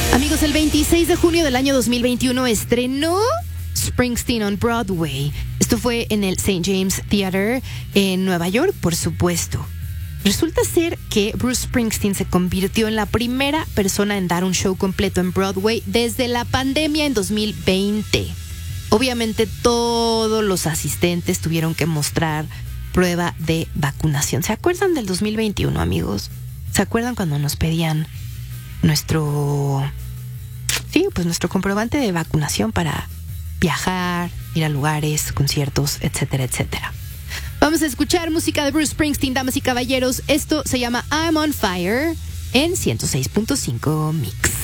Amigos, el 26 de junio del año 2021 estrenó Springsteen on Broadway. Esto fue en el St. James Theater en Nueva York, por supuesto. Resulta ser que Bruce Springsteen se convirtió en la primera persona en dar un show completo en Broadway desde la pandemia en 2020. Obviamente todos los asistentes tuvieron que mostrar prueba de vacunación. ¿Se acuerdan del 2021, amigos? ¿Se acuerdan cuando nos pedían nuestro comprobante de vacunación para viajar, ir a lugares, conciertos, etcétera, etcétera? Vamos a escuchar música de Bruce Springsteen, damas y caballeros. Esto se llama I'm on Fire en 106.5 Mix.